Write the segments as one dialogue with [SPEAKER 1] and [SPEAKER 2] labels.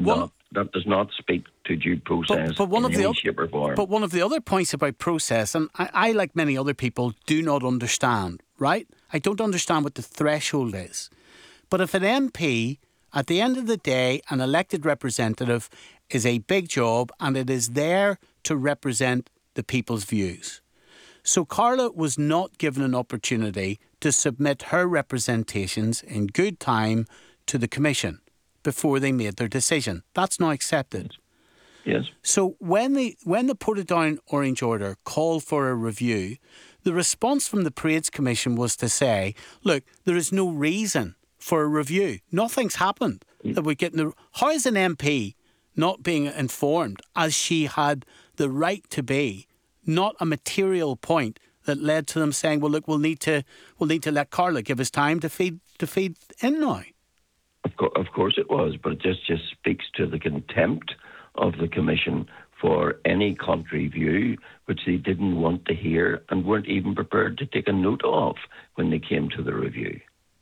[SPEAKER 1] that does not speak to due process in any shape or form.
[SPEAKER 2] But one of the other points about process, and I, like many other people, do not understand, right? I don't understand what the threshold is. But if an MP, at the end of the day, an elected representative is a big job and it is there to represent the people's views. So Carla was not given an opportunity to submit her representations in good time to the Commission before they made their decision. That's not accepted.
[SPEAKER 1] Yes.
[SPEAKER 2] So when the Portadown Orange Order called for a review, the response from the Parades Commission was to say, look, there is no reason for a review. Nothing's happened. That we get how is an MP not being informed as she had the right to be, not a material point that led to them saying, well, look, we'll need to let Carla give us time to feed in now.
[SPEAKER 1] Of course it was, but it just speaks to the contempt of the Commission for any contrary view, which they didn't want to hear and weren't even prepared to take a note of when they came to the review.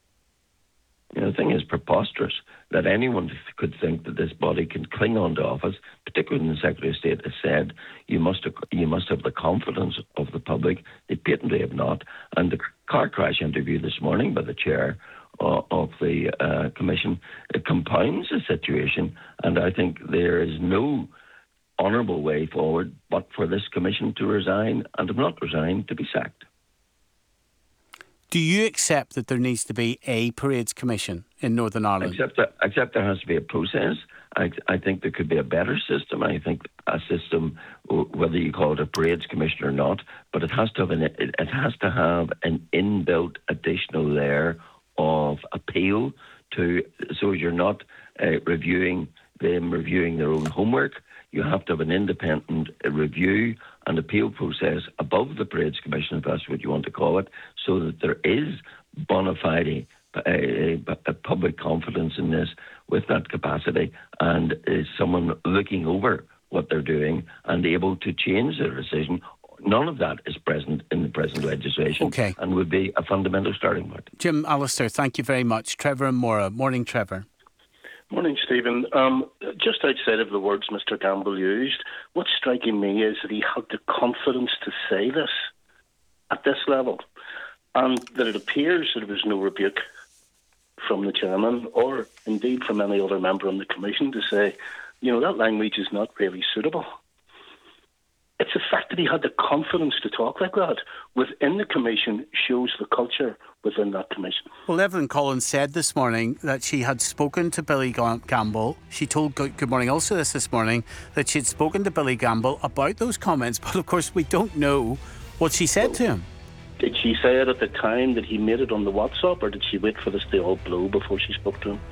[SPEAKER 1] The thing is preposterous that anyone could think that this body can cling on to office, particularly when the Secretary of State has said you must have the confidence of the public. They patently have not. And the car crash interview this morning by the chair of the Commission, it compounds the situation, and I think there is no honourable way forward but for this Commission to resign, and if not resign, to be sacked.
[SPEAKER 2] Do you accept that there needs to be a Parades Commission in Northern Ireland?
[SPEAKER 1] Accept there has to be a process. I think there could be a better system. I think a system, whether you call it a Parades Commission or not, but it has to have an inbuilt additional layer of appeal so you're not reviewing their own homework. You have to have an independent review and appeal process above the Parades Commission, if that's what you want to call it, so that there is bona fide a public confidence in this with that capacity, and is someone looking over what they're doing and able to change their decision. None of that is present in the present legislation, and would be a fundamental starting point.
[SPEAKER 2] Jim Allister, thank you very much. Trevor and Maura. Morning, Trevor.
[SPEAKER 3] Morning, Stephen. Just outside of the words Mr. Gamble used, what's striking me is that he had the confidence to say this at this level, and that it appears that there was no rebuke from the chairman or indeed from any other member on the Commission to say, that language is not really suitable. It's the fact that he had the confidence to talk like that within the Commission shows the culture within that Commission.
[SPEAKER 2] Well, Evelyn Collins said this morning that she had spoken to Billy Gamble. She told Good Morning Ulster this morning that she had spoken to Billy Gamble about those comments, but of course we don't know what she said to him.
[SPEAKER 3] Did she say it at the time that he made it on the WhatsApp, or did she wait for this to all blow before she spoke to him?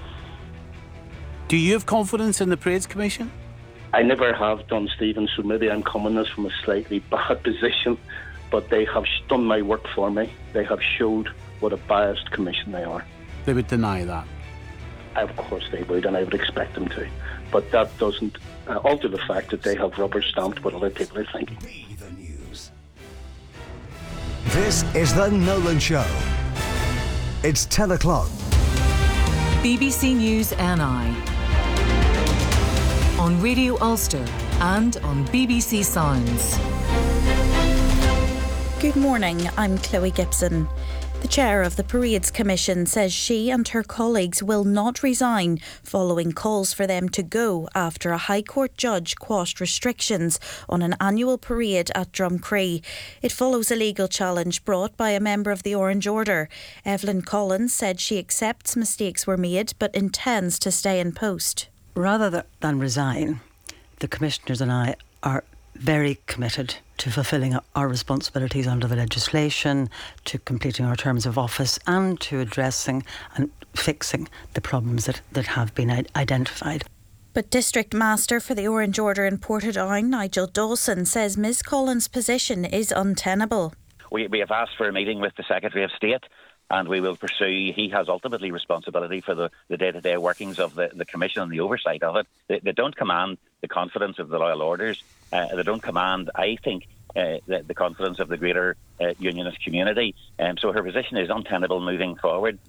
[SPEAKER 2] Do you have confidence in the Parades Commission?
[SPEAKER 3] I never have done, Stephen, so maybe I'm coming this from a slightly bad position, but they have done my work for me. They have showed what a biased commission they are.
[SPEAKER 2] They would deny that?
[SPEAKER 3] Of course they would, and I would expect them to. But that doesn't alter the fact that they have rubber-stamped what other people are thinking.
[SPEAKER 4] This is The Nolan Show. It's 10 o'clock.
[SPEAKER 5] BBC News NI. On Radio Ulster and on BBC Sounds.
[SPEAKER 6] Good morning, I'm Chloe Gibson. The chair of the Parades Commission says she and her colleagues will not resign following calls for them to go after a High Court judge quashed restrictions on an annual parade at Drumcree. It follows a legal challenge brought by a member of the Orange Order. Evelyn Collins said she accepts mistakes were made but intends to stay in post.
[SPEAKER 7] Rather than resign, the Commissioners and I are very committed to fulfilling our responsibilities under the legislation, to completing our terms of office and to addressing and fixing the problems that have been identified.
[SPEAKER 6] But District Master for the Orange Order in Portadown, Nigel Dawson, says Ms Collins' position is untenable.
[SPEAKER 8] We have asked for a meeting with the Secretary of State, and we will pursue. He has ultimately responsibility for the day-to-day workings of the Commission and the oversight of it. They don't command the confidence of the loyal orders. They don't command, I think, the confidence of the greater unionist community. So her position is untenable moving forward.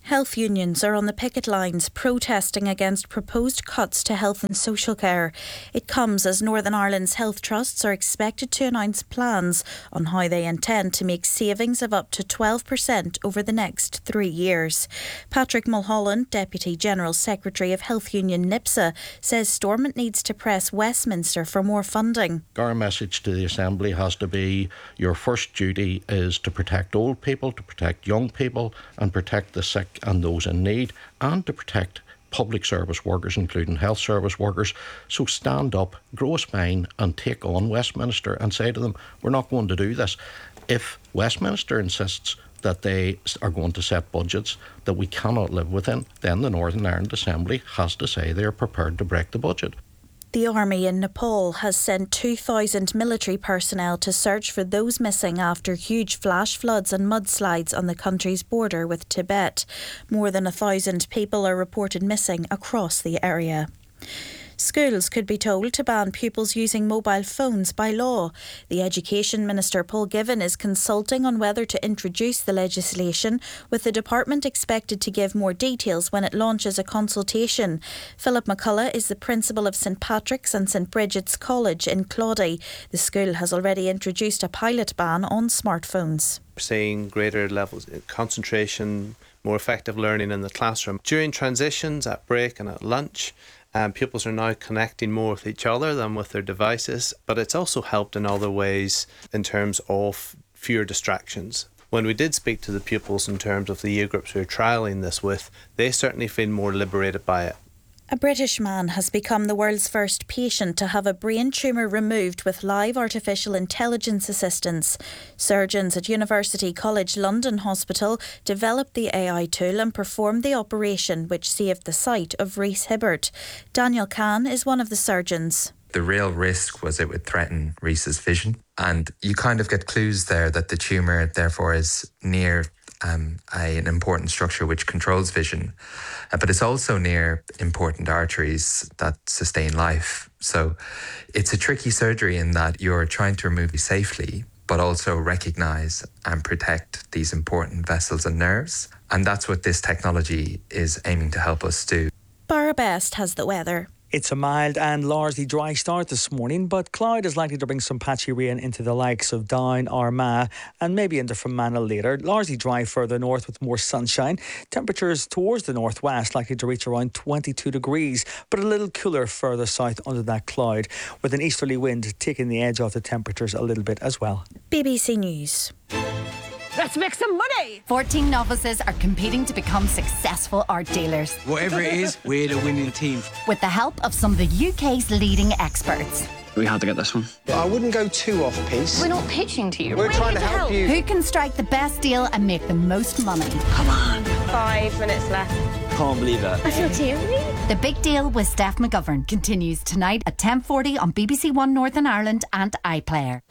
[SPEAKER 6] Health unions are on the picket lines protesting against proposed cuts to health and social care. It comes as Northern Ireland's health trusts are expected to announce plans on how they intend to make savings of up to 12% over the next 3 years. Patrick Mulholland, Deputy General Secretary of Health Union NIPSA, says Stormont needs to press Westminster for more funding.
[SPEAKER 9] Our message to the Assembly has to be your first duty is to protect old people, to protect young people and protect the sick and those in need, and to protect public service workers, including health service workers. So stand up, grow a spine and take on Westminster and say to them, we're not going to do this. If Westminster insists that they are going to set budgets that we cannot live within, then the Northern Ireland Assembly has to say they are prepared to break the budget.
[SPEAKER 6] The army in Nepal has sent 2,000 military personnel to search for those missing after huge flash floods and mudslides on the country's border with Tibet. More than 1,000 people are reported missing across the area. Schools could be told to ban pupils using mobile phones by law. The Education Minister Paul Givan is consulting on whether to introduce the legislation, with the department expected to give more details when it launches a consultation. Philip McCullough is the principal of St Patrick's and St Bridget's College in Claudy. The school has already introduced a pilot ban on smartphones.
[SPEAKER 10] We're seeing greater levels of concentration, more effective learning in the classroom. During transitions, at break and at lunch, pupils are now connecting more with each other than with their devices, but it's also helped in other ways in terms of fewer distractions. When we did speak to the pupils in terms of the year groups we were trialling this with, they certainly feel more liberated by it.
[SPEAKER 6] A British man has become the world's first patient to have a brain tumour removed with live artificial intelligence assistance. Surgeons at University College London Hospital developed the AI tool and performed the operation, which saved the sight of Rhys Hibbert. Daniel Kahn is one of the surgeons.
[SPEAKER 11] The real risk was it would threaten Rhys's vision. And you kind of get clues there that the tumour, therefore, is near an important structure which controls vision, but it's also near important arteries that sustain life. So it's a tricky surgery in that you're trying to remove it safely, but also recognise and protect these important vessels and nerves. And that's what this technology is aiming to help us do.
[SPEAKER 6] Barra Best has the weather.
[SPEAKER 12] It's a mild and largely dry start this morning, but cloud is likely to bring some patchy rain into the likes of Down, Armagh and maybe into Fermanagh later. Largely dry further north with more sunshine. Temperatures towards the northwest likely to reach around 22 degrees, but a little cooler further south under that cloud, with an easterly wind taking the edge off the temperatures a little bit as well.
[SPEAKER 6] BBC News.
[SPEAKER 13] Let's make some money! 14 novices are competing to become successful art dealers.
[SPEAKER 14] Whatever it is, we're the winning team.
[SPEAKER 13] With the help of some of the UK's leading experts.
[SPEAKER 14] We had to get this one.
[SPEAKER 15] I wouldn't go too off-piste.
[SPEAKER 13] We're not pitching to you.
[SPEAKER 15] We're trying to help you.
[SPEAKER 13] Who can strike the best deal and make the most money?
[SPEAKER 14] Come on.
[SPEAKER 16] 5 minutes left.
[SPEAKER 14] Can't believe it.
[SPEAKER 16] I feel teary.
[SPEAKER 13] The Big Deal with Steph McGovern continues tonight at 10:40 on BBC One Northern Ireland and iPlayer.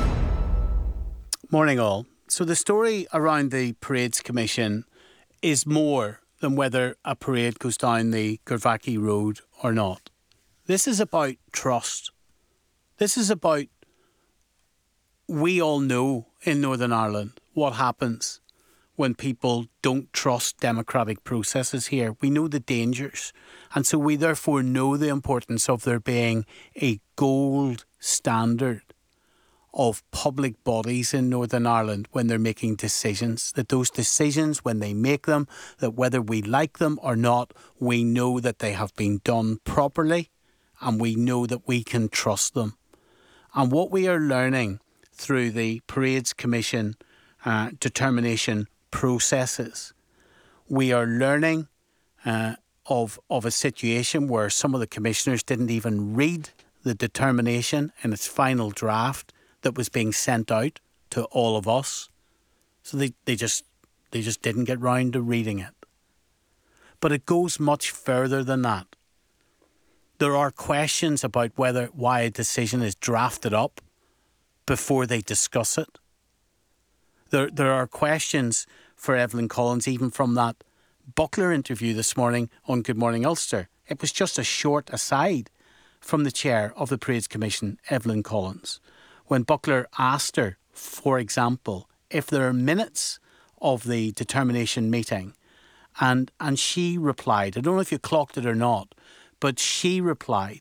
[SPEAKER 2] Morning all. So the story around the Parades Commission is more than whether a parade goes down the Gurvaki Road or not. This is about trust. This is about, we all know in Northern Ireland what happens when people don't trust democratic processes here. We know the dangers. And so we therefore know the importance of there being a gold standard of public bodies in Northern Ireland when they're making decisions, that those decisions, when they make them, that whether we like them or not, we know that they have been done properly and we know that we can trust them. And what we are learning through the Parades Commission determination processes, we are learning of a situation where some of the commissioners didn't even read the determination in its final draft that was being sent out to all of us. So they just didn't get round to reading it. But it goes much further than that. There are questions about why a decision is drafted up before they discuss it. There are questions for Evelyn Collins, even from that Buckler interview this morning on Good Morning Ulster. It was just a short aside from the chair of the Parades Commission, Evelyn Collins, when Buckler asked her, for example, if there are minutes of the determination meeting And she replied, I don't know if you clocked it or not, but she replied,